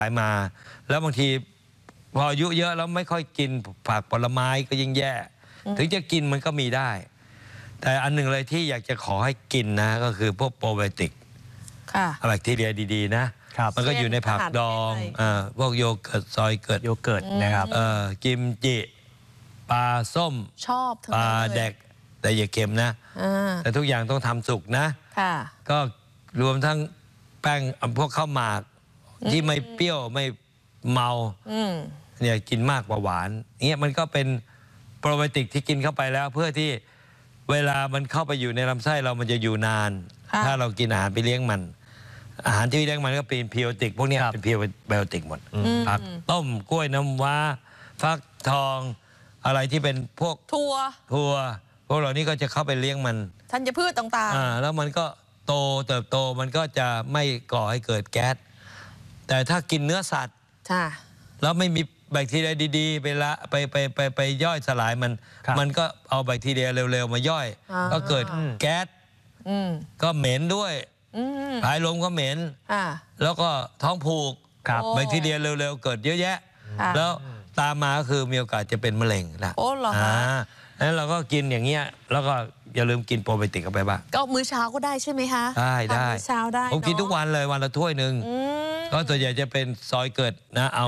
มาแล้วบางทีพออายุเยอะแล้วไม่ค่อยกินผักผลไม้ก็ยิ่งแย่ถึงจะกินมันก็มีได้แต่อันหนึ่งเลยที่อยากจะขอให้กินนะก็คือพวกโปรไบโอติกแบคทีเรียดีๆนะมันก็อยู่ในผักดองพวกโยเกิร์ตซอยเกิร์ตนะครับกิมจิปลาส้มชอบปลาแดกแต่อย่าเค็มนะแต่ทุกอย่างต้องทำสุกนะก็รวมทั้งแป้งพวกข้าวหมากที่ไม่เปรี้ยวไม่เมาเนี่ยกินมากกว่าหวานเนี่ยมันก็เป็นโปรไบโอติกที่กินเข้าไปแล้วเพื่อที่เวลามันเข้าไปอยู่ในลำไส้เรามันจะอยู่นานถ้าเรากินอาหารไปเลี้ยงมันอาหารที่เลี้ยงมันก็เป็นพรีไบโอติกพวกนี้เป็นพรีไบโอติกหมดผักต้มกล้วยน้ำว้าฟักทองอะไรที่เป็นพวกถั่วพวกเหล่านี้ก็จะเข้าไปเลี้ยงมันธัญพืชต่างๆแล้วมันก็เติบโตมันก็จะไม่ก่อให้เกิดแก๊สแต่ถ้ากินเนื้อสัตว์แล้วไม่มีแบคทีเรียดีๆไปย่อยสลายมันก็เอาแบคทีเรียเร็วๆมาย่อยก็เกิดแก๊สก็เหม็นด้วยผายลมก็เหม็นแล้วก็ท้องผูกแบคทีเรียเร็วๆเกิดเยอะแยะแล้วตามมาก็คือมีโอกาสจะเป็นมะเร็งนะนั้นเราก็กินอย่างเงี้ยแล้วก็อย่าลืมกินโปรไบโอติกเข้าไปบ้างก็มื้อเช้าก็ได้ใช่ไหมคะได้มื้อเช้าได้ผมกินทุกวันเลยวันละถ้วยหนึ่งก็ส่วนใหญ่จะเป็นซอยเกิดนะเอา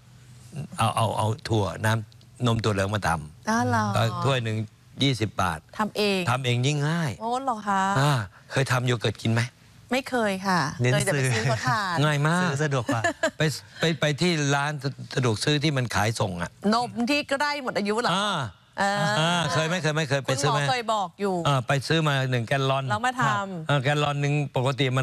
ถั่วน้ำนมถั่วเหลืองมาทำถ้วยหนึ่ง20 บาททำเองยิ่งง่ายโอ้หรอคะเคยทำโยเกิร์ตกินไหมไม่เคยค่ะเคยแต่ไปซื้อเขาทานง่ายมากสะดวกกว่าไปที่ร้านสะดวกซื้อที่มันขายส่งอะนมที่ใกล้หมดอายุเหรอเคยไปซื้อไหมเคยบอกอยู่ไปซื้อมา1 แกลลอนแล้วมาทำแกลลอนหนึ่งปกติมัน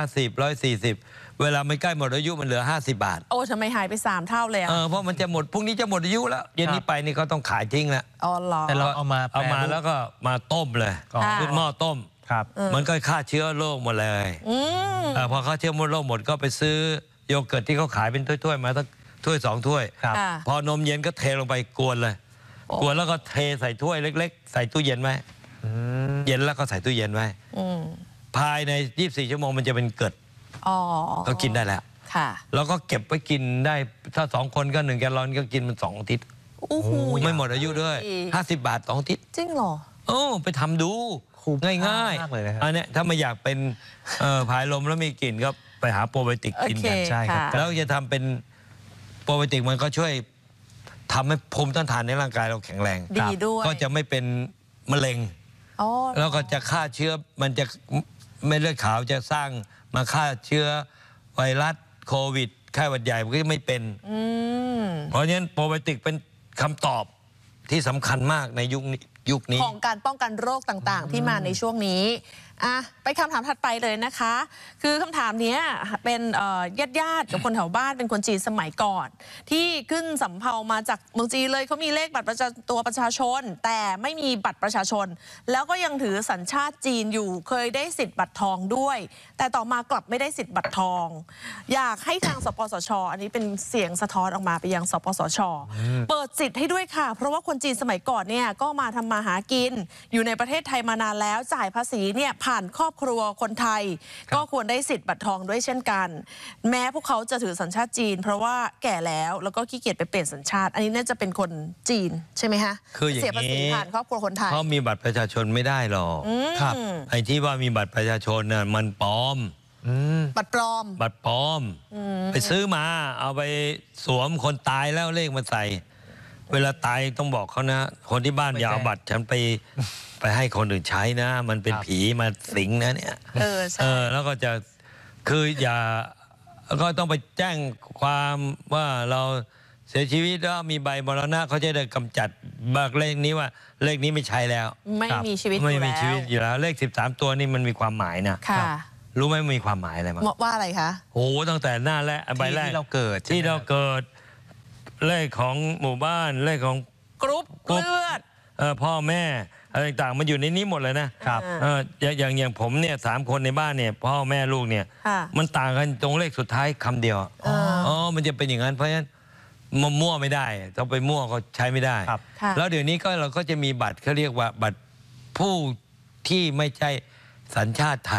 150-140เวลามันใกล้หมดอายุมันเหลือ50 บาทโอ้ทำไมหายไป3 เท่าเลยเพราะมันจะหมดพรุ่งนี้จะหมดอายุแล้วเย็นนี้ไปนี่เขาต้องขายทิ้งแล้วแต่เราเอามาแล้วก็มาต้มเลยขึ้นหม้อต้มมันก็ฆ่าเชื้อโรคหมดเลยพอฆ่าเชื้อโรคหมดก็ไปซื้อโยเกิร์ตที่เขาขายเป็นถ้วยๆมาสักถ้วย2 ถ้วยพอนมเย็นก็เทลงไปกวนเลยกวนแล้วก็เทใส่ถ้วยเล็กๆใส่ตู้เย็นไว้เย็นแล้วก็ใส่ตู้เย็นไว้ภายใน24 ชั่วโมงมันจะเป็นเกิดก็กินได้แล้วแล้วก็เก็บไว้กินได้ถ้า2 คนก็1 แกลลอนก็กินมัน2 อาทิตย์ไม่หมดอายุด้วย50 บาท2 อาทิตย์จริงเหรอไปทำดูง่ายๆอันนี้ถ้าไม่อยากเป็นผายลมแล้วมีกลิ่นก็ไปหาโปรไบโอติกกินกันใช่ครับแล้วจะทำเป็นโปรไบโอติกมันก็ช่วยทำให้ภูมิต้านทานในร่างกายเราแข็งแรงดีด้วยก็จะไม่เป็นมะเร็งแล้วก็จะฆ่าเชื้อมันจะเม็ดเลือดขาวจะสร้างมาฆ่าเชื้อไวรัสโควิดไข้หวัดใหญ่มันก็ไม่เป็นเพราะฉะนั้นโปรไบโอติกเป็นคำตอบที่สำคัญมากในยุคนี้ของการป้องกันโรคต่างๆที่มาในช่วงนี้ไปคำถามถัดไปเลยนะคะคือคำถามนี้เป็นญาติกับคนแถวบ้านเป็นคนจีนสมัยก่อนที่ขึ้นสำเภามาจากเมืองจีนเลยเขามีเลขบัตรประชาชนแต่ไม่มีบัตรประชาชนแล้วก็ยังถือสัญชาติจีนอยู่เคยได้สิทธิ์บัตรทองด้วยแต่ต่อมากลับไม่ได้สิทธิ์บัตรทองอยากให้ทางสปสช.อันนี้เป็นเสียงสะท้อนออกมาไปยังสปสช.เปิดสิทธิ์ให้ด้วยค่ะเพราะว่าคนจีนสมัยก่อนเนี่ยก็มาทำมาหากินอยู่ในประเทศไทยมานานแล้วจ่ายภาษีเนี่ยผ่านครอบครัวคนไทยก็ควรได้สิทธิ์บัตรทองด้วยเช่นกันแม้พวกเขาจะถือสัญชาติจีนเพราะว่าแก่แล้วก็ขี้เกียจไปเปลี่ยนสัญชาติอันนี้น่าจะเป็นคนจีนใช่ไหมฮะคืออย่างนี้เสียภาษีผ่านครอบครัวคนไทยเขามีบัตรประชาชนไม่ได้หรอกไอ้ที่ว่ามีบัตรประชาชนน่ะมันปลอมบัตรปลอมไปซื้อมาเอาไปสวมคนตายแล้วเลขมาใส่เวลาตายต้องบอกเขานะคนที่บ้านอย่าเอาบัตรฉันไปให้คนอื่นใช้นะมันเป็นผีมาสิงนะเนี่ยแล้วก็จะคืออย่าก็ต้องไปแจ้งความว่าเราเสียชีวิตแล้วมีใบมรณะเขาจะได้กำจัดบัตรเลขนี้ว่าเลขนี้ไม่ใช่แล้วไม่มีชีวิตอยู่แล้วเลข13 ตัวนี่มันมีความหมายนะรู้ไหมมีความหมายอะไรมั้งว่าอะไรคะโอ้ตั้งแต่หน้าแรกใบแรกที่เราเกิดเลขของหมู่บ้านเลขของกรุ๊ปเลือดพ่อแม่อะไรต่างมันอยู่ในนี้หมดเลยนะครับอย่างผมเนี่ย3 คนในบ้านเนี่ยพ่อแม่ลูกเนี่ยมันต่างกันตรงเลขสุดท้ายคำเดียวมันจะเป็นอย่างนั้นเพราะฉะนั้นมั่วไม่ได้ต้องไปมั่วก็ใช้ไม่ได้แล้วเดี๋ยวนี้เราก็จะมีบัตรเขาเรียกว่าบัตรผู้ที่ไม่ใช่สัญชาติไทย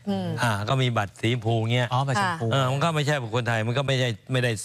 อืมก็มีบัตรสีชมพูเงี้ยอ๋อใบชมพูมันก็ไม่ใช่บุคคลไทยมันก็ไม่ได้